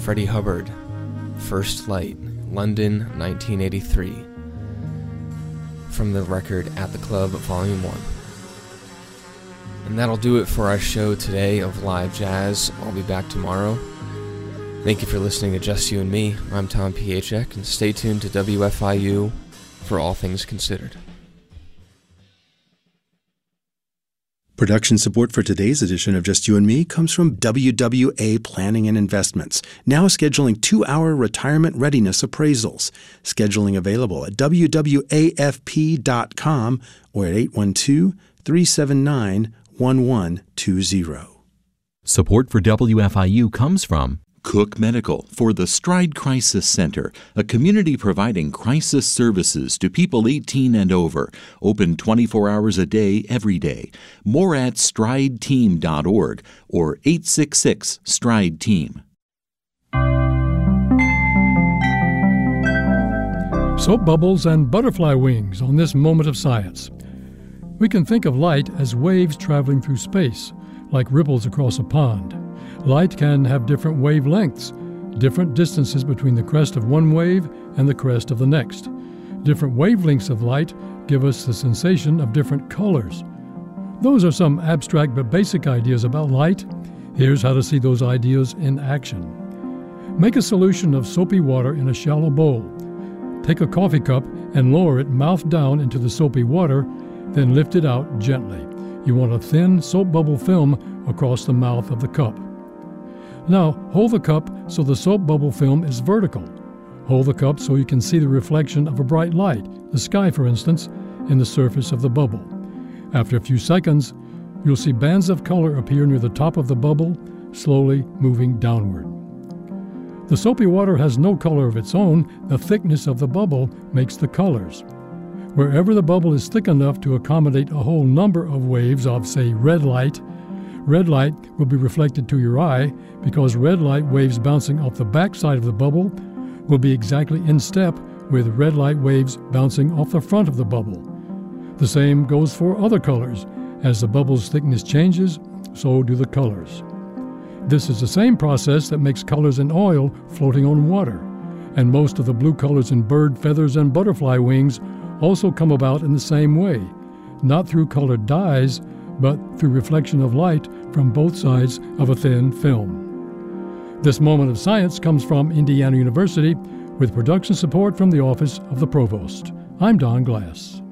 Freddie Hubbard, First Light, London, 1983, from the record At the Club, Volume 1. And that'll do it for our show today of live jazz. I'll be back tomorrow. Thank you for listening to Just You and Me. I'm Tom Piechek, and stay tuned to WFIU for All Things Considered. Production support for today's edition of Just You and Me comes from WWA Planning and Investments, now scheduling 2-hour retirement readiness appraisals. Scheduling available at wwafp.com or at 812-379-1120. Support for WFIU comes from Cook Medical for the Stride Crisis Center, a community providing crisis services to people 18 and over. Open 24 hours a day, every day. More at strideteam.org or 866-STRIDE-TEAM. Soap bubbles and butterfly wings on this moment of science. We can think of light as waves traveling through space, like ripples across a pond. Light can have different wavelengths, different distances between the crest of one wave and the crest of the next. Different wavelengths of light give us the sensation of different colors. Those are some abstract but basic ideas about light. Here's how to see those ideas in action. Make a solution of soapy water in a shallow bowl. Take a coffee cup and lower it mouth down into the soapy water, then lift it out gently. You want a thin soap bubble film across the mouth of the cup. Now, hold the cup so the soap bubble film is vertical. Hold the cup so you can see the reflection of a bright light, the sky for instance, in the surface of the bubble. After a few seconds, you'll see bands of color appear near the top of the bubble, slowly moving downward. The soapy water has no color of its own. The thickness of the bubble makes the colors. Wherever the bubble is thick enough to accommodate a whole number of waves of, say, red light will be reflected to your eye because red light waves bouncing off the back side of the bubble will be exactly in step with red light waves bouncing off the front of the bubble. The same goes for other colors. As the bubble's thickness changes, so do the colors. This is the same process that makes colors in oil floating on water, and most of the blue colors in bird feathers and butterfly wings also come about in the same way, not through colored dyes, but through reflection of light from both sides of a thin film. This moment of science comes from Indiana University with production support from the Office of the Provost. I'm Don Glass.